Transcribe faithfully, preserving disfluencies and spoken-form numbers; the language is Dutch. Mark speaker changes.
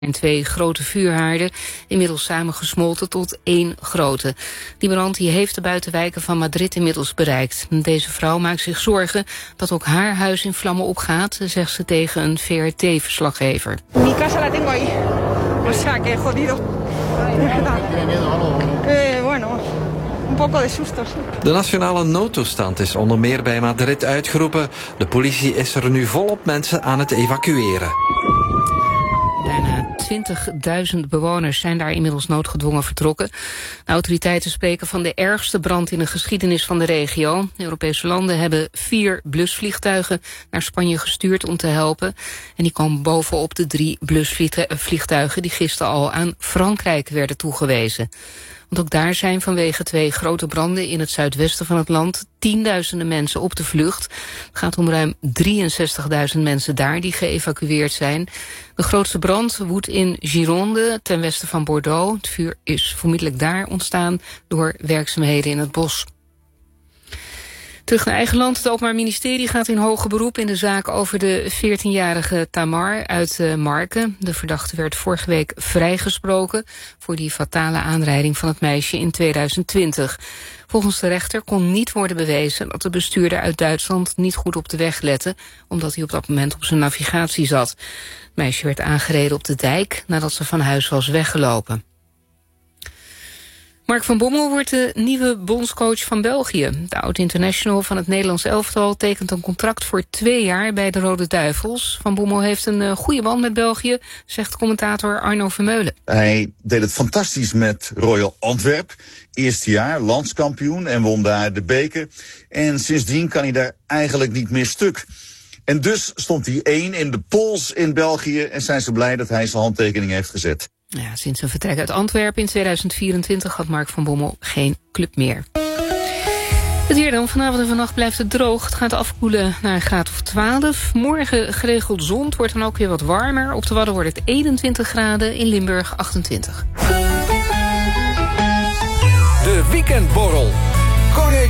Speaker 1: En twee grote vuurhaarden, inmiddels samengesmolten tot één grote. Die brand die heeft de buitenwijken van Madrid inmiddels bereikt. Deze vrouw maakt zich zorgen dat ook haar huis in vlammen opgaat, zegt ze tegen een V R T-verslaggever.
Speaker 2: Mi casa la tengo ahí. O sea, que jodido. Eh, bueno.
Speaker 3: De nationale noodtoestand is onder meer bij Madrid uitgeroepen. De politie is er nu volop mensen aan het evacueren.
Speaker 1: Bijna twintigduizend bewoners zijn daar inmiddels noodgedwongen vertrokken. De autoriteiten spreken van de ergste brand in de geschiedenis van de regio. De Europese landen hebben vier blusvliegtuigen naar Spanje gestuurd om te helpen. En die komen bovenop de drie blusvliegtuigen die gisteren al aan Frankrijk werden toegewezen. Want ook daar zijn vanwege twee grote branden in het zuidwesten van het land tienduizenden mensen op de vlucht. Het gaat om ruim drieënzestigduizend mensen daar die geëvacueerd zijn. De grootste brand woedt in Gironde, ten westen van Bordeaux. Het vuur is vermoedelijk daar ontstaan door werkzaamheden in het bos. Terug naar eigen land. Het Openbaar Ministerie gaat in hoger beroep in de zaak over de veertienjarige Tamar uit uh, Marken. De verdachte werd vorige week vrijgesproken voor die fatale aanrijding van het meisje in tweeduizend twintig. Volgens de rechter kon niet worden bewezen dat de bestuurder uit Duitsland niet goed op de weg lette, omdat hij op dat moment op zijn navigatie zat. Het meisje werd aangereden op de dijk nadat ze van huis was weggelopen. Mark van Bommel wordt de nieuwe bondscoach van België. De oud-international van het Nederlands elftal tekent een contract voor twee jaar bij de Rode Duivels. Van Bommel heeft een uh, goede band met België, zegt commentator Arno Vermeulen.
Speaker 4: Hij deed het fantastisch met Royal Antwerp. Eerste jaar, landskampioen en won daar de beker. En sindsdien kan hij daar eigenlijk niet meer stuk. En dus stond hij één in de pols in België en zijn ze blij dat hij zijn handtekening heeft gezet.
Speaker 1: Ja, sinds zijn vertrek uit Antwerpen in tweeduizend vierentwintig had Mark van Bommel geen club meer. Het weer dan. Vanavond en vannacht blijft het droog. Het gaat afkoelen naar een graad of twaalf. Morgen geregeld zon. Het wordt dan ook weer wat warmer. Op de Wadden wordt het eenentwintig graden. In Limburg achtentwintig.
Speaker 5: De Weekendborrel. Corné